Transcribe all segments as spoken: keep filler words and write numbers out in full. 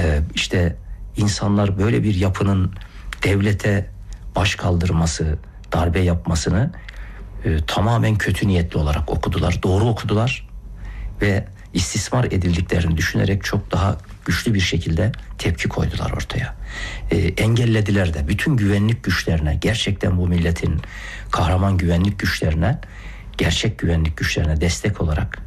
Ee, işte insanlar böyle bir yapının devlete baş kaldırması, darbe yapmasını e, tamamen kötü niyetli olarak okudular. Doğru okudular ve istismar edildiklerini düşünerek çok daha güçlü bir şekilde tepki koydular ortaya. E, engellediler de bütün güvenlik güçlerine, gerçekten bu milletin kahraman güvenlik güçlerine, gerçek güvenlik güçlerine destek olarak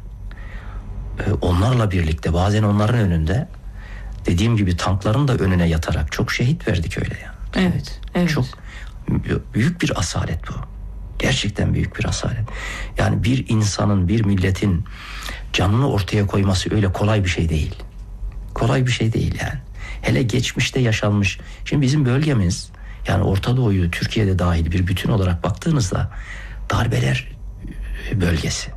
e, onlarla birlikte, bazen onların önünde, dediğim gibi tankların da önüne yatarak çok şehit verdik öyle yani. Evet, evet. Çok büyük bir asalet bu. Gerçekten büyük bir asalet. Yani bir insanın, bir milletin canını ortaya koyması öyle kolay bir şey değil. Kolay bir şey değil yani. Hele geçmişte yaşanmış. Şimdi bizim bölgemiz, yani Orta Doğu'yu Türkiye'de dahil bir bütün olarak baktığınızda darbeler bölgesi.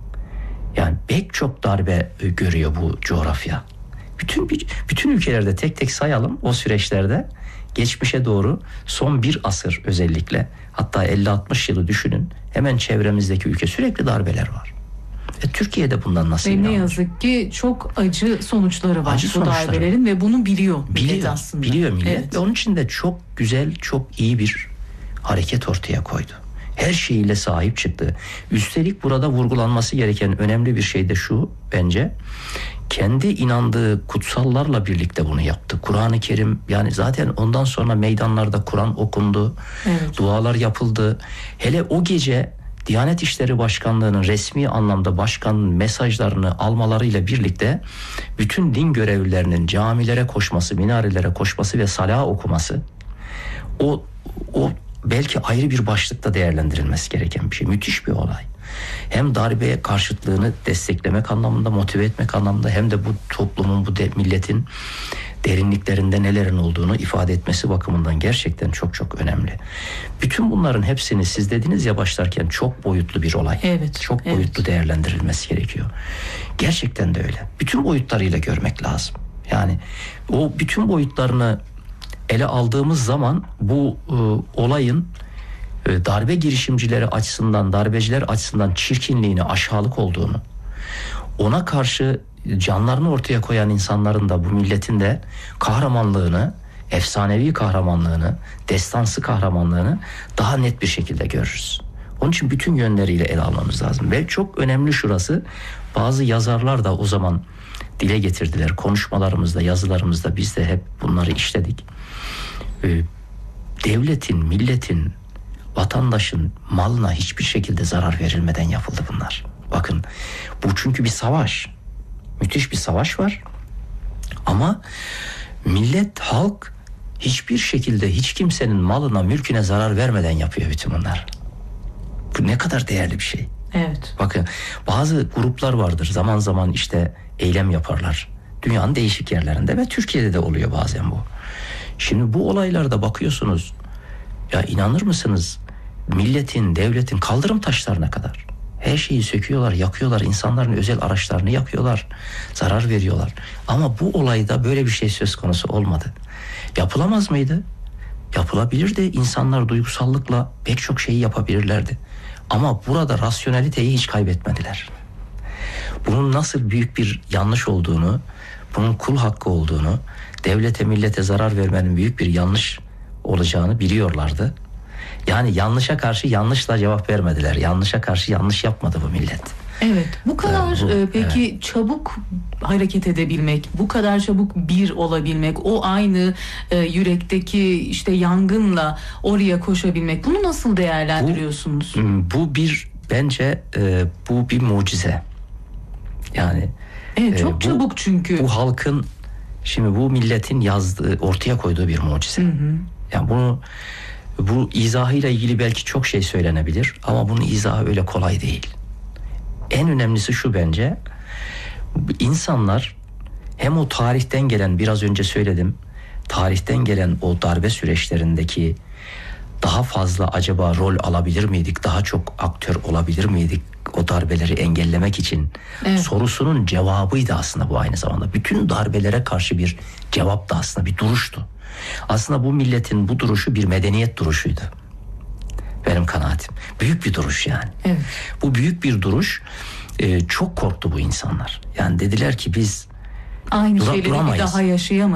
Yani pek çok darbe görüyor bu coğrafya. Bütün bütün ülkelerde tek tek sayalım o süreçlerde. Geçmişe doğru son bir asır özellikle, hatta elli altmış yılı düşünün, hemen çevremizdeki ülke sürekli darbeler var. E, Türkiye'de bundan nasıl ve inanmış? ne yazık ki çok acı sonuçları var Acı bu sonuçları. darbelerin ve bunu biliyor millet biliyor, aslında. Biliyor millet Evet. ve onun için de çok güzel, çok iyi bir hareket ortaya koydu. Her şeyiyle sahip çıktı. Üstelik burada vurgulanması gereken önemli bir şey de şu bence. Kendi inandığı kutsallarla birlikte bunu yaptı. Kur'an-ı Kerim, yani zaten ondan sonra meydanlarda Kur'an okundu. Evet. Dualar yapıldı. Hele o gece Diyanet İşleri Başkanlığı'nın resmi anlamda başkanın mesajlarını almalarıyla birlikte bütün din görevlilerinin camilere koşması, minarelere koşması ve salah okuması, o o belki ayrı bir başlıkta değerlendirilmesi gereken bir şey. Müthiş bir olay. Hem darbeye karşıtlığını desteklemek anlamında, motive etmek anlamında, hem de bu toplumun, bu de, milletin derinliklerinde nelerin olduğunu ifade etmesi bakımından gerçekten çok çok önemli. Bütün bunların hepsini siz dediniz ya başlarken, çok boyutlu bir olay. Evet, çok evet. boyutlu değerlendirilmesi gerekiyor. Gerçekten de öyle. Bütün boyutlarıyla görmek lazım. Yani o bütün boyutlarını ele aldığımız zaman bu e, olayın e, darbe girişimcileri açısından, darbeciler açısından çirkinliğini, aşağılık olduğunu, ona karşı canlarını ortaya koyan insanların da, bu milletin de kahramanlığını, efsanevi kahramanlığını, destansı kahramanlığını daha net bir şekilde görürüz. Onun için bütün yönleriyle ele almamız lazım. Ve çok önemli şurası, bazı yazarlar da o zaman dile getirdiler. Konuşmalarımızda, yazılarımızda biz de hep bunları işledik. Ee, devletin, milletin, vatandaşın malına hiçbir şekilde zarar verilmeden yapıldı bunlar. Bakın, bu çünkü bir savaş. Müthiş bir savaş var. Ama millet, halk hiçbir şekilde hiç kimsenin malına, mülküne zarar vermeden yapıyor bütün bunlar. Bu ne kadar değerli bir şey. Evet. Bakın, bazı gruplar vardır, zaman zaman işte eylem yaparlar. Dünyanın değişik yerlerinde ve Türkiye'de de oluyor bazen bu. Şimdi bu olaylarda bakıyorsunuz, ya inanır mısınız, milletin, devletin kaldırım taşlarına kadar her şeyi söküyorlar, yakıyorlar, insanların özel araçlarını yakıyorlar, zarar veriyorlar. Ama bu olayda böyle bir şey söz konusu olmadı. Yapılamaz mıydı? Yapılabilirdi. İnsanlar duygusallıkla pek çok şeyi yapabilirlerdi. Ama burada rasyoneliteyi hiç kaybetmediler. Bunun nasıl büyük bir yanlış olduğunu, bunun kul hakkı olduğunu, devlete, millete zarar vermenin büyük bir yanlış olacağını biliyorlardı. Yani yanlışa karşı yanlışla cevap vermediler. Yanlışa karşı yanlış yapmadı bu millet. Evet. Bu kadar bu, e, peki evet. çabuk hareket edebilmek, bu kadar çabuk bir olabilmek, o aynı e, yürekteki işte yangınla oraya koşabilmek, bunu nasıl değerlendiriyorsunuz? Bu, bu bir bence e, bu bir mucize. Yani evet, çok e, bu, çabuk çünkü. Bu halkın, şimdi bu milletin yazdığı, ortaya koyduğu bir mucize. Hı hı. Yani bunu, bu izahıyla ilgili belki çok şey söylenebilir ama bunun izahı öyle kolay değil. En önemlisi şu bence, insanlar hem o tarihten gelen, biraz önce söyledim, tarihten gelen o darbe süreçlerindeki daha fazla acaba rol alabilir miydik, daha çok aktör olabilir miydik o darbeleri engellemek için, evet, sorusunun cevabıydı aslında bu aynı zamanda. Bütün darbelere karşı bir cevap da aslında bir duruştu. Aslında bu milletin bu duruşu bir medeniyet duruşuydu. Benim kanaatim. Büyük bir duruş yani. Evet. Bu büyük bir duruş. Ee, çok korktu bu insanlar. Yani dediler ki biz aynı dura, şeyleri duramayız. bir daha yaşayamayız.